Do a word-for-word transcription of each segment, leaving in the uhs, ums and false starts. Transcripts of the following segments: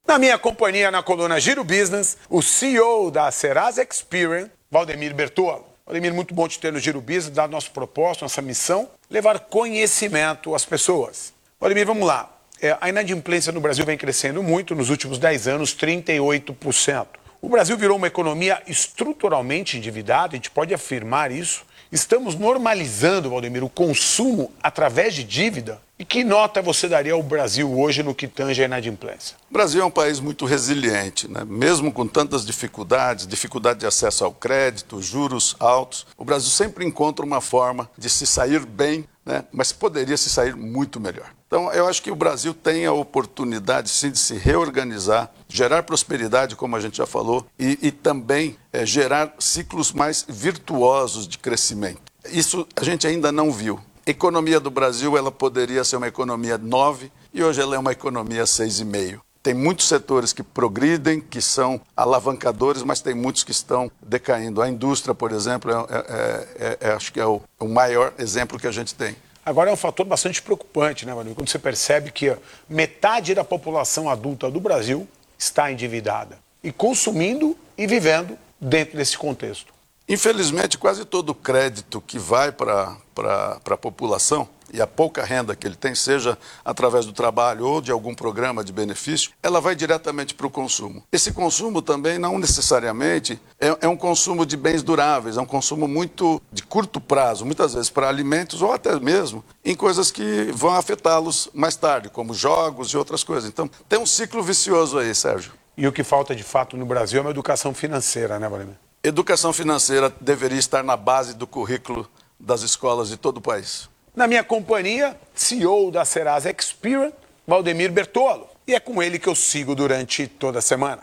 Na minha companhia, na coluna Giro Business, o C E O da Serasa Experian, Valdemir Bertolo. Valdemir, muito bom te ter no Giro Business, dado nosso propósito, nossa missão, levar conhecimento às pessoas. Valdemir, vamos lá. É, a inadimplência no Brasil vem crescendo muito, nos últimos dez anos, trinta e oito por cento. O Brasil virou uma economia estruturalmente endividada, a gente pode afirmar isso. Estamos normalizando, Valdemir, o consumo através de dívida. E que nota você daria ao Brasil hoje no que tange a inadimplência? O Brasil é um país muito resiliente, né? Mesmo com tantas dificuldades, dificuldade de acesso ao crédito, juros altos, o Brasil sempre encontra uma forma de se sair bem, né? Mas poderia se sair muito melhor. Então, eu acho que o Brasil tem a oportunidade, sim, de se reorganizar, gerar prosperidade, como a gente já falou, e, e também é, gerar ciclos mais virtuosos de crescimento. Isso a gente ainda não viu. A economia do Brasil, ela poderia ser uma economia nove e hoje ela é uma economia seis vírgula cinco. Tem muitos setores que progridem, que são alavancadores, mas tem muitos que estão decaindo. A indústria, por exemplo, é, é, é, é, acho que é o, o maior exemplo que a gente tem. Agora é um fator bastante preocupante, né, Valdemir? Quando você percebe que metade da população adulta do Brasil está endividada e consumindo e vivendo dentro desse contexto. Infelizmente, quase todo o crédito que vai para a população e a pouca renda que ele tem, seja através do trabalho ou de algum programa de benefício, ela vai diretamente para o consumo. Esse consumo também não necessariamente é, é um consumo de bens duráveis, é um consumo muito de curto prazo, muitas vezes para alimentos ou até mesmo em coisas que vão afetá-los mais tarde, como jogos e outras coisas. Então, tem um ciclo vicioso aí, Sérgio. E o que falta de fato no Brasil é uma educação financeira, né, Valdemir? Educação financeira deveria estar na base do currículo das escolas de todo o país. Na minha companhia, C E O da Serasa Experian, Valdemir Bertolo. E é com ele que eu sigo durante toda a semana.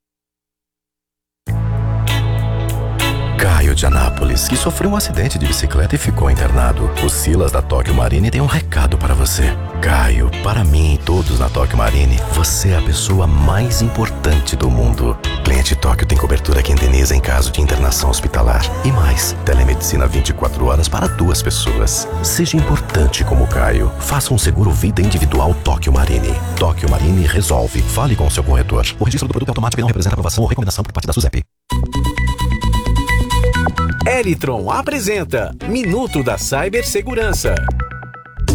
Caio de Anápolis, que sofreu um acidente de bicicleta e ficou internado. O Silas da Tóquio Marine tem um recado para você. Caio, para mim e todos na Tóquio Marine, você é a pessoa mais importante do mundo. Cliente Tóquio tem cobertura que indeniza em caso de internação hospitalar. E mais, telemedicina vinte e quatro horas para duas pessoas. Seja importante como Caio. Faça um seguro vida individual Tóquio Marine. Tóquio Marine resolve. Fale com o seu corretor. O registro do produto é automático e não representa aprovação ou recomendação por parte da SUSEP. Elitron apresenta Minuto da Cibersegurança.